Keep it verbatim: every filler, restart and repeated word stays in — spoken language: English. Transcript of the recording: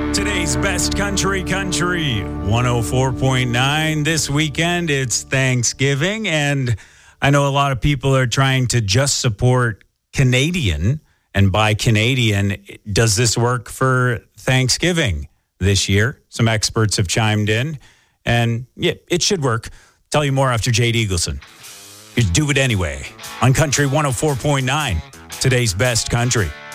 Today's best country, country one oh four point nine. This weekend, it's Thanksgiving, and I know a lot of people are trying to just support Canadian. And by Canadian, does this work for Thanksgiving this year? Some experts have chimed in, and yeah, it should work. Tell you more after Jade Eagleson. You do it anyway on Country one oh four point nine, today's best country.